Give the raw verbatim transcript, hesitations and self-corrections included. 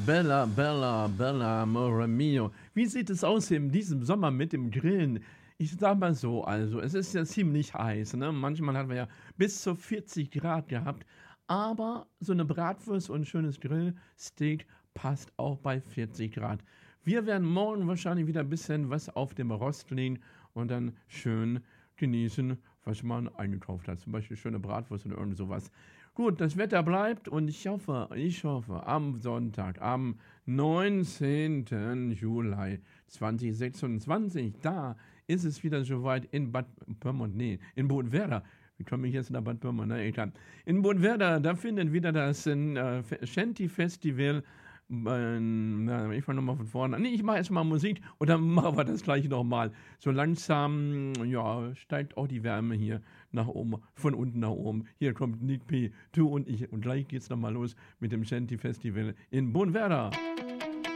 Bella, Bella, Bella, amore mio. Wie sieht es aus in diesem Sommer mit dem Grillen? Ich sage mal so, also es ist ja ziemlich heiß, ne? Manchmal hatten wir ja bis zu vierzig Grad gehabt, aber so eine Bratwurst und 'n schönes Grillsteak passt auch bei vierzig Grad. Wir werden morgen wahrscheinlich wieder ein bisschen was auf dem Rost legen und dann schön genießen, was man eingekauft hat. Zum Beispiel schöne Bratwurst oder irgend sowas. Gut, das Wetter bleibt und ich hoffe, ich hoffe, am Sonntag, am neunzehnten Juli zweitausendsechsundzwanzig, da ist es wieder soweit in Bad Pyrmont, nee, in Bodenwerder. Wie komme ich jetzt nach Bad Pyrmont? Na, egal. In Bodenwerder, da findet wieder das äh, Shanty-Festival. Ähm, na, ich fange nochmal von vorne an. Nee, ich mache erstmal Musik und dann machen wir das gleich nochmal. So langsam, ja, steigt auch die Wärme hier nach oben, von unten nach oben. Hier kommt Nick P., du und ich. Und gleich geht's nochmal los mit dem Shanty Festival in Bodenwerder.